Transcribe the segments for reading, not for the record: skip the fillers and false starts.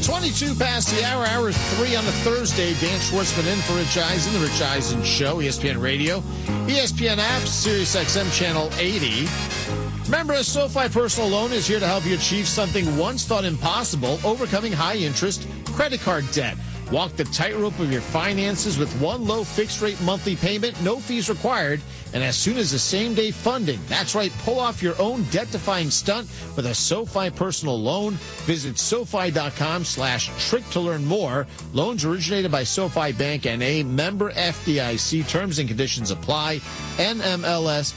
22 past the hour, hour 3 on a Thursday. Dan Schwartzman in for Rich Eisen, The Rich Eisen Show, ESPN Radio, ESPN app, Sirius XM Channel 80. Remember, a SoFi Personal Loan is here to help you achieve something once thought impossible, overcoming high-interest credit card debt. Walk the tightrope of your finances with one low fixed-rate monthly payment, no fees required, and as soon as the same-day funding. That's right, pull off your own debt-defying stunt with a SoFi Personal Loan. Visit SoFi.com/trick to learn more. Loans originated by SoFi Bank N.A., member FDIC. Terms and conditions apply. NMLS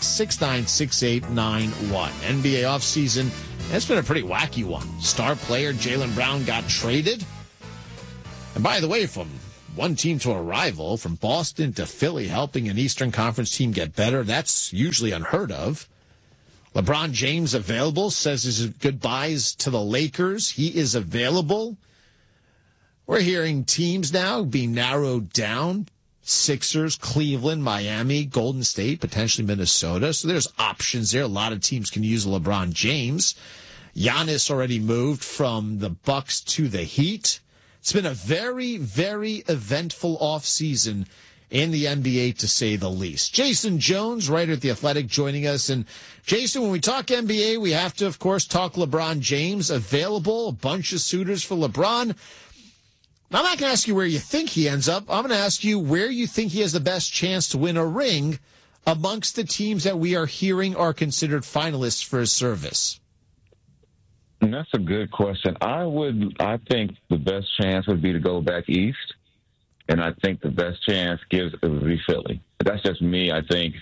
696891. NBA offseason, it's been a pretty wacky one. Star player Jaylen Brown got traded. And by the way, from one team to a rival, from Boston to Philly, helping an Eastern Conference team get better, that's usually unheard of. LeBron James available, says his goodbyes to the Lakers. He is available. We're hearing teams now being narrowed down. Sixers, Cleveland, Miami, Golden State, potentially Minnesota. So there's options there. A lot of teams can use LeBron James. Giannis already moved from the Bucks to the Heat. It's been a very, very eventful offseason in the NBA, to say the least. Jason Jones, writer at The Athletic, joining us. And Jason, when we talk NBA, we have to, of course, talk LeBron James. Available, a bunch of suitors for LeBron. I'm not going to ask you where you think he ends up. I'm going to ask you where you think he has the best chance to win a ring amongst the teams that we are hearing are considered finalists for his service. And that's a good question. I think the best chance would be to go back east, and I think the best chance would be Philly. But that's just me. I think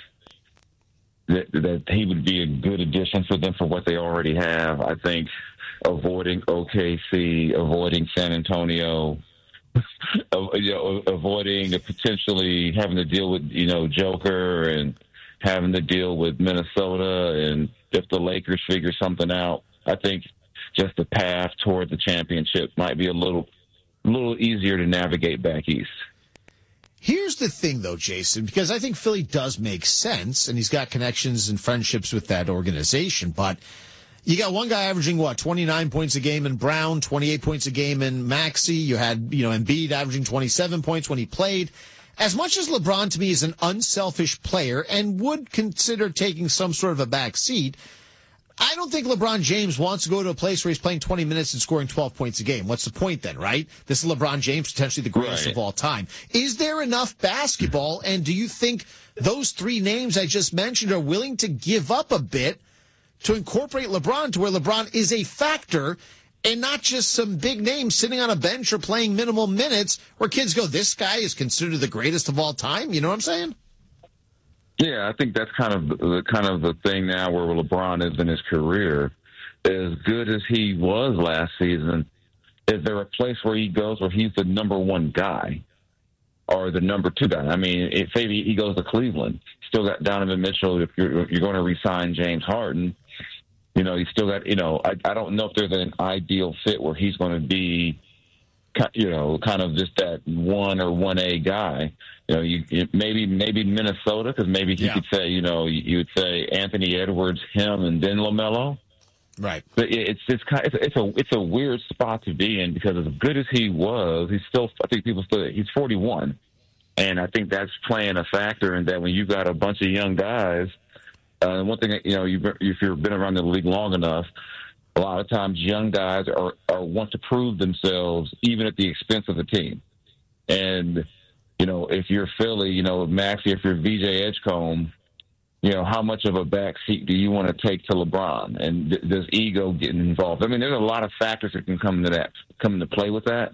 that he would be a good addition for them for what they already have. I think avoiding OKC, avoiding San Antonio, avoiding potentially having to deal with Joker and having to deal with Minnesota, and if the Lakers figure something out, I think just the path toward the championship might be a little easier to navigate back east. Here's the thing, though, Jason, because I think Philly does make sense, and he's got connections and friendships with that organization. But you got one guy averaging, 29 points a game in Brown, 28 points a game in Maxey. You had, Embiid averaging 27 points when he played. As much as LeBron, to me, is an unselfish player and would consider taking some sort of a back seat, I don't think LeBron James wants to go to a place where he's playing 20 minutes and scoring 12 points a game. What's the point then, right? This is LeBron James, potentially the greatest of all time. Is there enough basketball, and do you think those three names I just mentioned are willing to give up a bit to incorporate LeBron to where LeBron is a factor and not just some big name sitting on a bench or playing minimal minutes where kids go, this guy is considered the greatest of all time? You know what I'm saying? Yeah, I think that's kind of the thing now where LeBron is in his career. As good as he was last season, is there a place where he goes where he's the number one guy or the number two guy? I mean, if maybe he goes to Cleveland, still got Donovan Mitchell. If you're going to re-sign James Harden, you still got, I don't know if there's an ideal fit where he's going to be, kind of just that 1 or 1A guy. Maybe Minnesota, because maybe he could say, you would say Anthony Edwards, him, and then LaMelo. Right. But it's a weird spot to be in, because as good as he was, he's 41, and I think that's playing a factor in that when you got a bunch of young guys. One thing, if you've been around the league long enough, a lot of times young guys are want to prove themselves even at the expense of the team. And, if you're Philly, Maxey, if you're VJ Edgecombe, how much of a backseat do you want to take to LeBron? And does ego get involved? I mean, there's a lot of factors that can come into play with that.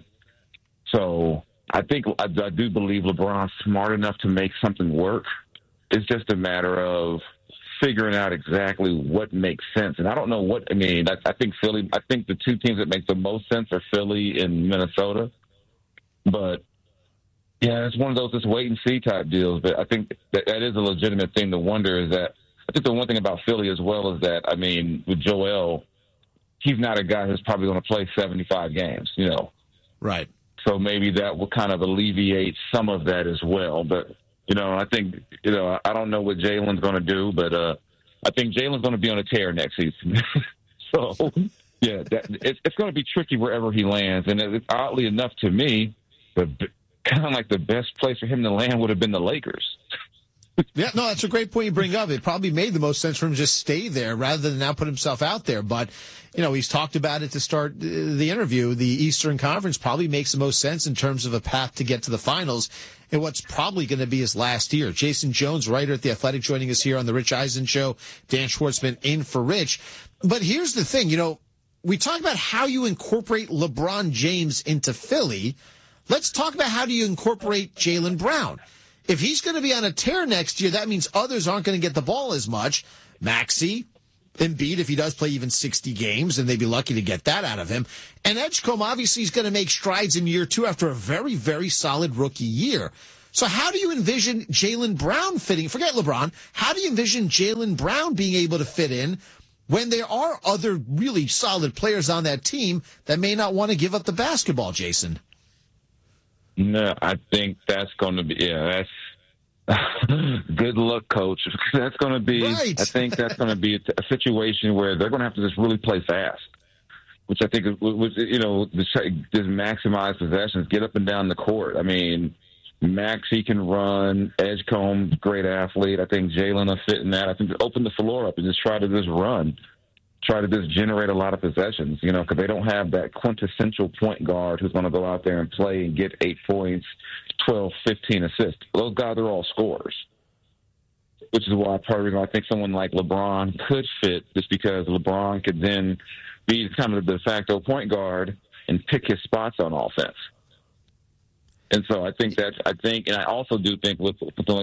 So I think I do believe LeBron's smart enough to make something work. It's just a matter of figuring out exactly what makes sense. And I don't know I think Philly, I think the two teams that make the most sense are Philly and Minnesota. But yeah, it's one of those just wait and see type deals. But I think that is a legitimate thing to wonder, is that I think the one thing about Philly as well is that, with Joel, he's not a guy who's probably going to play 75 games, Right. So maybe that will kind of alleviate some of that as well. But, I think, I don't know what Jaylen's going to do, but I think Jaylen's going to be on a tear next season. So Yeah, it's going to be tricky wherever he lands. And oddly enough to me, kind of like the best place for him to land would have been the Lakers. Yeah, no, that's a great point you bring up. It probably made the most sense for him to just stay there rather than now put himself out there. But, he's talked about it to start the interview. The Eastern Conference probably makes the most sense in terms of a path to get to the finals in what's probably going to be his last year. Jason Jones, writer at The Athletic, joining us here on the Rich Eisen Show. Dan Schwartzman in for Rich. But here's the thing, we talk about how you incorporate LeBron James into Philly. Let's talk about how do you incorporate Jaylen Brown. If he's going to be on a tear next year, that means others aren't going to get the ball as much. Maxey, Embiid, if he does play even 60 games, and they'd be lucky to get that out of him. And Edgecombe, obviously, is going to make strides in year two after a very, very solid rookie year. So how do you envision Jaylen Brown fitting? Forget LeBron. How do you envision Jaylen Brown being able to fit in when there are other really solid players on that team that may not want to give up the basketball, Jason? No, I think that's going to be, that's good luck, coach. That's going to be, right. I think that's going to be a situation where they're going to have to just really play fast, which I think was, just maximize possessions, get up and down the court. I mean, Maxey can run, Edgecombe, great athlete. I think Jaylen will fit in that. I think open the floor up and just try to just run. Try to just generate a lot of possessions, because they don't have that quintessential point guard who's going to go out there and play and get 8 points, 12, 15 assists. Those guys are all scorers, which is why I think someone like LeBron could fit, just because LeBron could then be kind of the de facto point guard and pick his spots on offense. And so I think, and I also do think with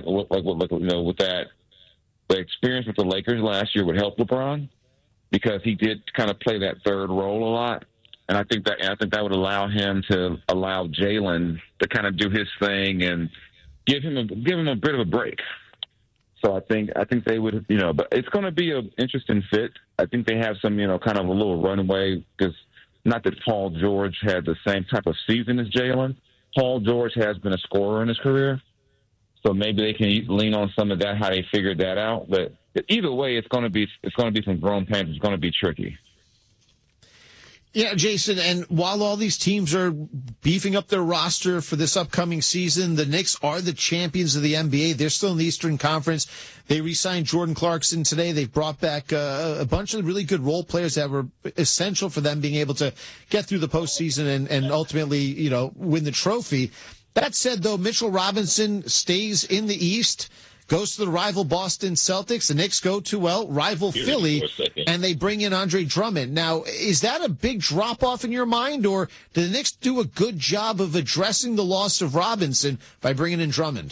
that, the experience with the Lakers last year would help LeBron, because he did kind of play that third role a lot. And I think that would allow him to allow Jaylen to kind of do his thing and give him a bit of a break. So I think they would, but it's going to be an interesting fit. I think they have some, kind of a little runway, because not that Paul George had the same type of season as Jaylen. Paul George has been a scorer in his career. So maybe they can lean on some of that, how they figured that out. But either way, it's going to be some growing pains. It's going to be tricky. Yeah, Jason, and while all these teams are beefing up their roster for this upcoming season, the Knicks are the champions of the NBA. They're still in the Eastern Conference. They re-signed Jordan Clarkson today. They've brought back a bunch of really good role players that were essential for them being able to get through the postseason and ultimately, win the trophy. That said, though, Mitchell Robinson stays in the East, goes to the rival Boston Celtics. The Knicks go to, rival Philly, and they bring in Andre Drummond. Now, is that a big drop-off in your mind, or did the Knicks do a good job of addressing the loss of Robinson by bringing in Drummond?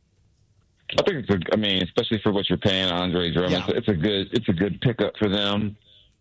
I think especially for what you're paying Andre Drummond, yeah. It's a good pickup for them.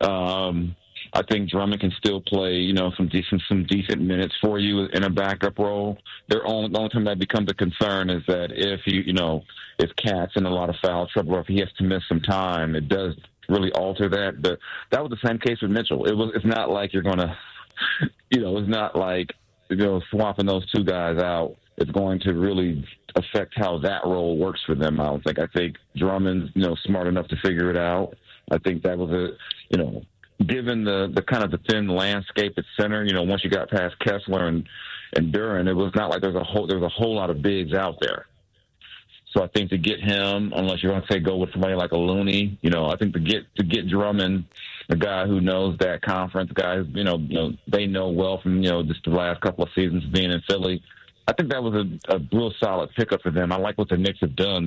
I think Drummond can still play, some decent minutes for you in a backup role. The only time that becomes a concern is that if Cat's in a lot of foul trouble, or if he has to miss some time, it does really alter that. But that was the same case with Mitchell. It's not like you're going to, it's not like, swapping those two guys out. It's going to really affect how that role works for them. I think Drummond's, smart enough to figure it out. I think that was given the kind of the thin landscape at center, once you got past Kessler and Duren, it was not like there was a whole lot of bigs out there. So I think to get him, unless you're going to go with somebody like a Looney, I think to get Drummond, a guy who knows that conference, guys, they know well from just the last couple of seasons being in Philly. I think that was a real solid pickup for them. I like what the Knicks have done.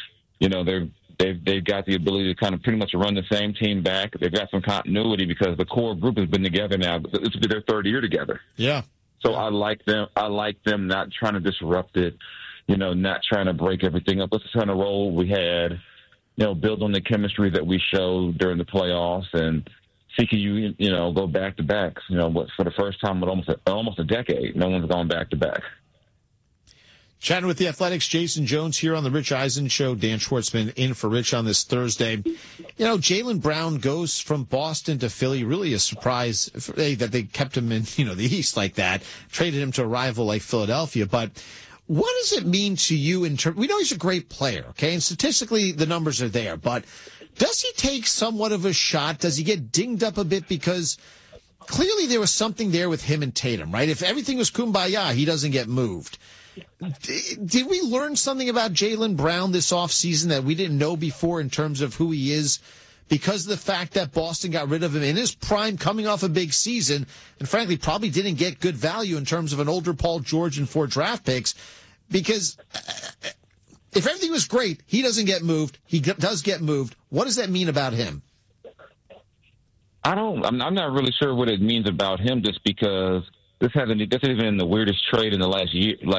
They've got the ability to kind of pretty much run the same team back. They've got some continuity because the core group has been together now. It's been their third year together. Yeah. So I like them not trying to disrupt it, not trying to break everything up. Let's just kind of roll we had, build on the chemistry that we showed during the playoffs and see can you, go back to backs. For the first time in almost a decade, no one's gone back to back. Chatting with the Athletics, Jason Jones here on the Rich Eisen Show. Dan Schwartzman in for Rich on this Thursday. Jaylen Brown goes from Boston to Philly. Really a surprise that they kept him in, the East like that. Traded him to a rival like Philadelphia. But what does it mean to you in terms? We know he's a great player, okay? And statistically, the numbers are there. But does he take somewhat of a shot? Does he get dinged up a bit because clearly there was something there with him and Tatum, right? If everything was kumbaya, he doesn't get moved. Did we learn something about Jaylen Brown this offseason that we didn't know before in terms of who he is because of the fact that Boston got rid of him in his prime coming off a big season and frankly probably didn't get good value in terms of an older Paul George and 4 draft picks? Because if everything was great, he doesn't get moved. He does get moved. What does that mean about him? I'm not really sure what it means about him just because this hasn't even been the weirdest trade in the last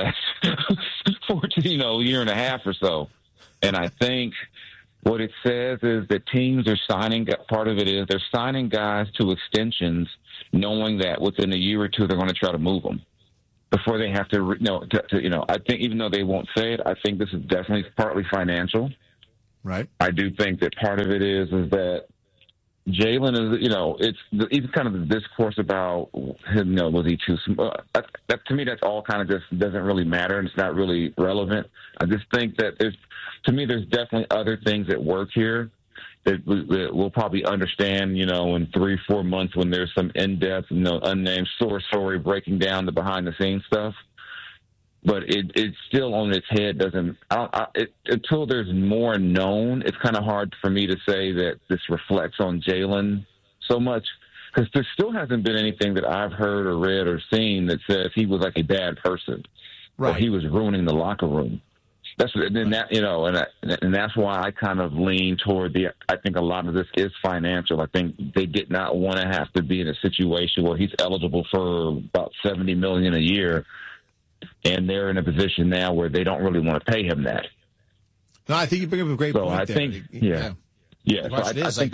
14, year and a half or so. And I think what it says is that teams are signing, part of it is they're signing guys to extensions knowing that within a year or two they're going to try to move them before they have to, I think even though they won't say it, I think this is definitely partly financial. Right. I do think that part of it is that Jaylen is, it's kind of the discourse about him, was he too small? That to me, that's all kind of just doesn't really matter and it's not really relevant. I just think that there's definitely other things at work here that we'll probably understand, in 3-4 months when there's some in-depth, unnamed source story breaking down the behind-the-scenes stuff. But it's still on its head. Until there's more known, it's kind of hard for me to say that this reflects on Jaylen so much because there still hasn't been anything that I've heard or read or seen that says he was like a bad person or he was ruining the locker room. And that's why I kind of lean toward I think a lot of this is financial. I think they did not want to have to be in a situation where he's eligible for about $70 million a year. And they're in a position now where they don't really want to pay him that. No, I think you bring up a great point. I think, yeah. So I think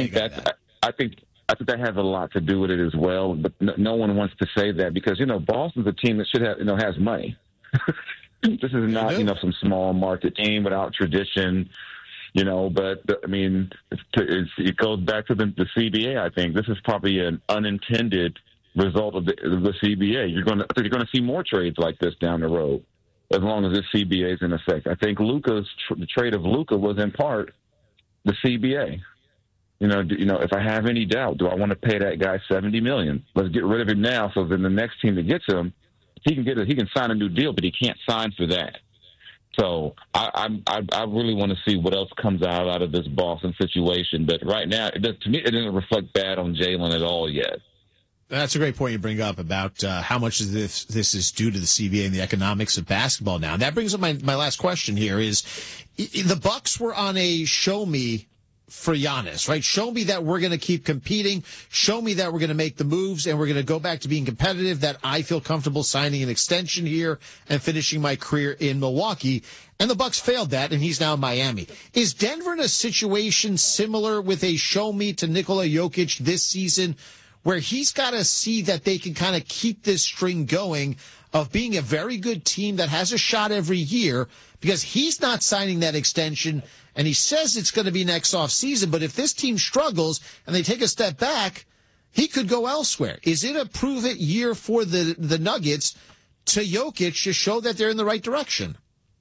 that has a lot to do with it as well. But no one wants to say that because Boston's a team that should have has money. This is not some small market team without tradition. But it goes back to the CBA. I think this is probably an unintended result of the CBA. You're going to see more trades like this down the road, as long as this CBA is in effect. I think the trade of Luka was in part the CBA. If I have any doubt, do I want to pay that guy $70 million? Let's get rid of him now, so then the next team that gets him, he can sign a new deal, but he can't sign for that. So I really want to see what else comes out of this Boston situation. But right now, to me, it doesn't reflect bad on Jaylen at all yet. That's a great point you bring up about how much of this is due to the CBA and the economics of basketball now. And that brings up my last question here is the Bucks were on a show me for Giannis, right? Show me that we're going to keep competing. Show me that we're going to make the moves and we're going to go back to being competitive, that I feel comfortable signing an extension here and finishing my career in Milwaukee. And the Bucks failed that, and he's now in Miami. Is Denver in a situation similar with a show me to Nikola Jokic this season, where he's got to see that they can kind of keep this string going of being a very good team that has a shot every year, because he's not signing that extension, and he says it's going to be next offseason, but if this team struggles and they take a step back, he could go elsewhere. Is it a prove-it year for the Nuggets to Jokic to show that they're in the right direction?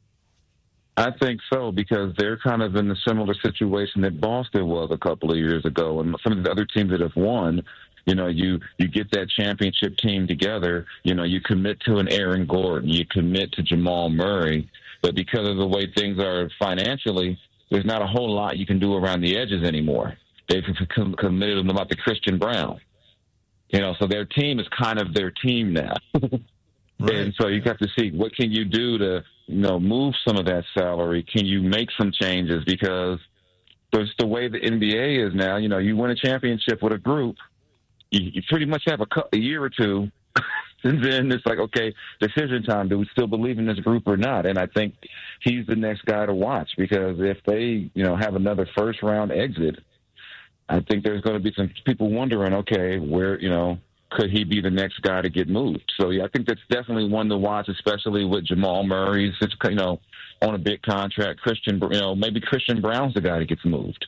I think so, because they're kind of in a similar situation that Boston was a couple of years ago, and some of the other teams that have won. You get that championship team together, you commit to an Aaron Gordon, you commit to Jamal Murray, but because of the way things are financially, there's not a whole lot you can do around the edges anymore. They've committed them about the Christian Brown. So their team is kind of their team now. Right. And so you have to see what can you do to, move some of that salary. Can you make some changes? Because it's the way the NBA is now. You win a championship with a group, you pretty much have a year or two, and then it's like, okay, decision time. Do we still believe in this group or not? And I think he's the next guy to watch, because if they, have another first-round exit, I think there's going to be some people wondering, okay, where, could he be the next guy to get moved? So, yeah, I think that's definitely one to watch, especially with Jamal Murray, on a big contract. Maybe Christian Brown's the guy that gets moved.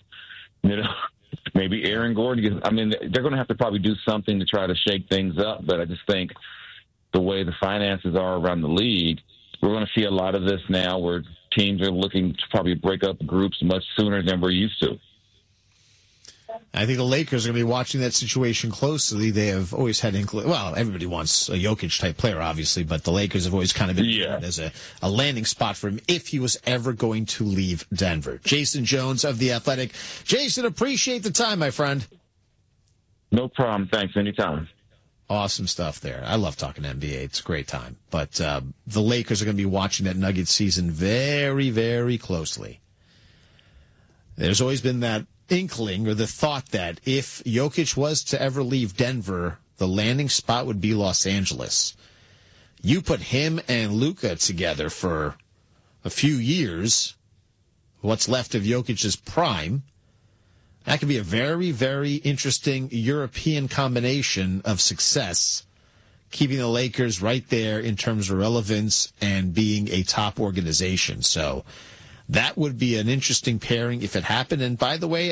Maybe Aaron Gordon. They're going to have to probably do something to try to shake things up. But I just think the way the finances are around the league, we're going to see a lot of this now where teams are looking to probably break up groups much sooner than we're used to. I think the Lakers are going to be watching that situation closely. They have always had well, everybody wants a Jokic-type player, obviously, but the Lakers have always kind of been as a landing spot for him if he was ever going to leave Denver. Jason Jones of The Athletic. Jason, appreciate the time, my friend. No problem. Thanks. Anytime. Awesome stuff there. I love talking NBA. It's a great time. But the Lakers are going to be watching that Nuggets season very, very closely. There's always been that inkling or the thought that if Jokic was to ever leave Denver, the landing spot would be Los Angeles. You put him and Luka together for a few years, what's left of Jokic's prime, that could be a very, very interesting European combination of success, keeping the Lakers right there in terms of relevance and being a top organization. So that would be an interesting pairing if it happened. And by the way,